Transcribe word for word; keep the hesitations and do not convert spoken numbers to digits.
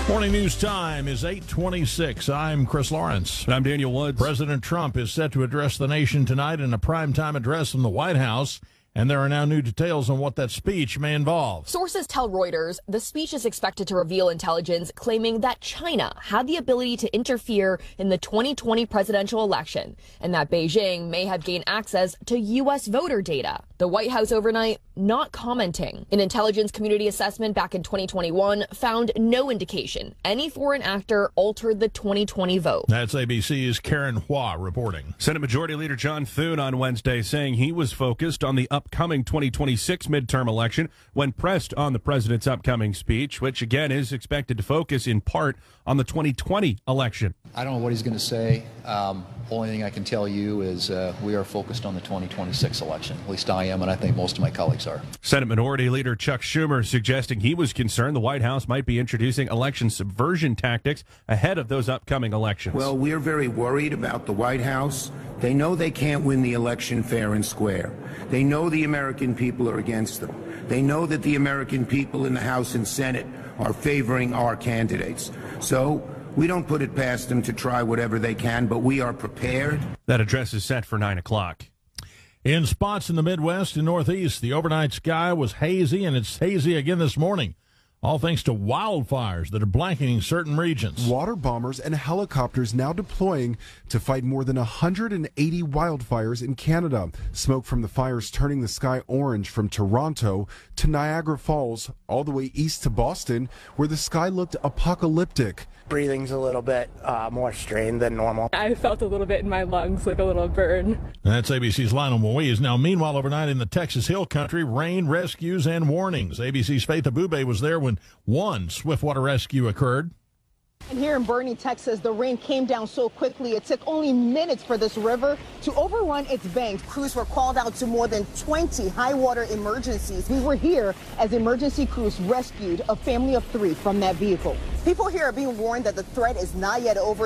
Morning news time is eight twenty-six. I'm Chris Lawrence. And I'm Daniel Woods. President Trump is set to address the nation tonight in a primetime address from the White House. And there are now new details on what that speech may involve. Sources tell Reuters the speech is expected to reveal intelligence claiming that China had the ability to interfere in the twenty twenty presidential election and that Beijing may have gained access to U S voter data. The White House overnight not commenting. An intelligence community assessment back in twenty twenty-one found no indication any foreign actor altered the twenty twenty vote. That's A B C's Karen Hua reporting. Senate Majority Leader John Thune on Wednesday saying he was focused on the upcoming twenty twenty-six midterm election when pressed on the president's upcoming speech, which again is expected to focus in part on the twenty twenty election. I don't know what he's going to say. Um, only thing I can tell you is uh, we are focused on the twenty twenty-six election. At least I am, and I think most of my colleagues are. Senate Minority Leader Chuck Schumer suggesting he was concerned the White House might be introducing election subversion tactics ahead of those upcoming elections. Well, we're very worried about the White House. They know they can't win the election fair and square. They know the American people are against them. They know that the American people in the House and Senate are favoring our candidates. So we don't put it past them to try whatever they can, but we are prepared. That address is set for nine o'clock. In spots in the Midwest and Northeast, the overnight sky was hazy, and it's hazy again this morning. All thanks to wildfires that are blanketing certain regions. Water bombers and helicopters now deploying to fight more than one hundred eighty wildfires in Canada. Smoke from the fires turning the sky orange from Toronto to Niagara Falls, all the way east to Boston, where the sky looked apocalyptic. Breathing's a little bit uh, more strained than normal. I felt a little bit in my lungs, like a little burn. That's A B C's Lionel Moise. Now, meanwhile, overnight in the Texas Hill Country, rain, rescues, and warnings. A B C's Faith Abube was there when one swiftwater rescue occurred. And here in Boerne, Texas, the rain came down so quickly it took only minutes for this river to overrun its banks. Crews were called out to more than twenty high water emergencies. We were here as emergency crews rescued a family of three from that vehicle. People here are being warned that the threat is not yet over.